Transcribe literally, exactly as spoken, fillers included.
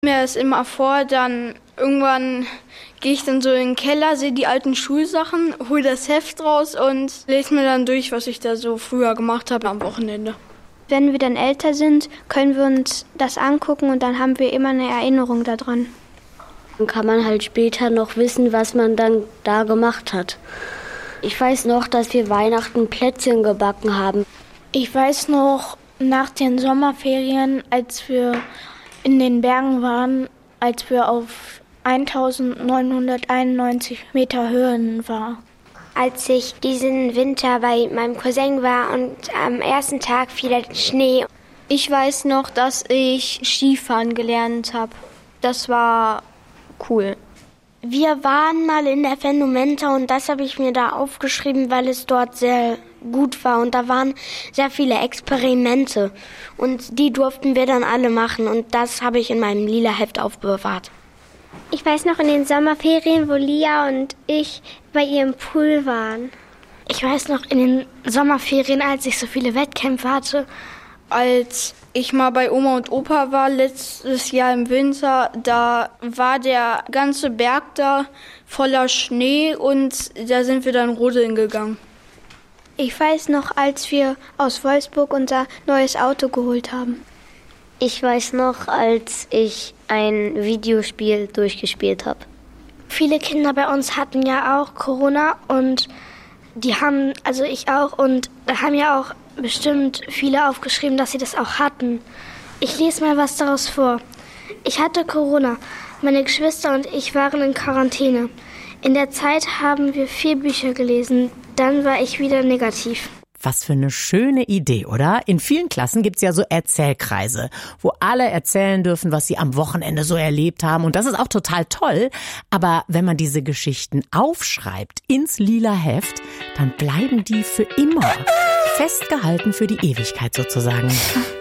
Mir ist immer vor, dann irgendwann gehe ich dann so in den Keller, sehe die alten Schulsachen, hole das Heft raus und lese mir dann durch, was ich da so früher gemacht habe am Wochenende. Wenn wir dann älter sind, können wir uns das angucken und dann haben wir immer eine Erinnerung daran. Dann kann man halt später noch wissen, was man dann da gemacht hat. Ich weiß noch, dass wir Weihnachten Plätzchen gebacken haben. Ich weiß noch, nach den Sommerferien, als wir in den Bergen waren, als wir auf eintausendneunhunderteinundneunzig Meter Höhe waren. Als ich diesen Winter bei meinem Cousin war und am ersten Tag fiel der Schnee. Ich weiß noch, dass ich Skifahren gelernt habe. Das war cool. Wir waren mal in der Phänomenta und das habe ich mir da aufgeschrieben, weil es dort sehr gut war. Und da waren sehr viele Experimente und die durften wir dann alle machen. Und das habe ich in meinem lila Heft aufbewahrt. Ich weiß noch in den Sommerferien, wo Lia und ich bei ihrem Pool waren. Ich weiß noch in den Sommerferien, als ich so viele Wettkämpfe hatte. Als ich mal bei Oma und Opa war, letztes Jahr im Winter, da war der ganze Berg da voller Schnee und da sind wir dann rodeln gegangen. Ich weiß noch, als wir aus Wolfsburg unser neues Auto geholt haben. Ich weiß noch, als ich ein Videospiel durchgespielt habe. Viele Kinder bei uns hatten ja auch Corona und die haben, also ich auch, und da haben ja auch bestimmt viele aufgeschrieben, dass sie das auch hatten. Ich lese mal was daraus vor. Ich hatte Corona. Meine Geschwister und ich waren in Quarantäne. In der Zeit haben wir vier Bücher gelesen. Dann war ich wieder negativ. Was für eine schöne Idee, oder? In vielen Klassen gibt's ja so Erzählkreise, wo alle erzählen dürfen, was sie am Wochenende so erlebt haben. Und das ist auch total toll. Aber wenn man diese Geschichten aufschreibt ins lila Heft, dann bleiben die für immer festgehalten für die Ewigkeit sozusagen.